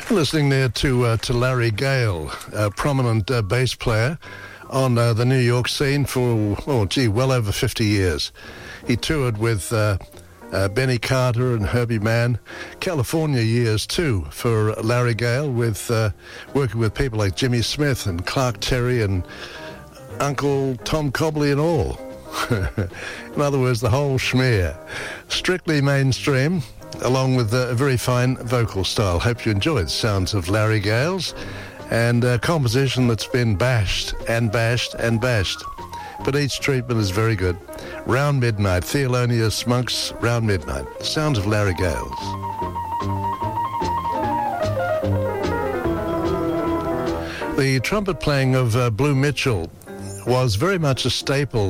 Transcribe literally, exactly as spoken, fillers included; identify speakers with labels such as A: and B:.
A: Listening there to uh, to Larry Gale, a prominent uh, bass player on uh, the New York scene for, oh gee, well over fifty years. He toured with uh, uh, Benny Carter and Herbie Mann. California years too for Larry Gale, with uh, working with people like Jimmy Smith and Clark Terry and Uncle Tom Cobley and all. In other words, the whole schmear. Strictly mainstream, along with a very fine vocal style. Hope you enjoy the sounds of Larry Gale's and a composition that's been bashed and bashed and bashed. But each treatment is very good. Round Midnight, Thelonious Monk's Round Midnight. Sounds of Larry Gale's. The trumpet playing of uh, Blue Mitchell was very much a staple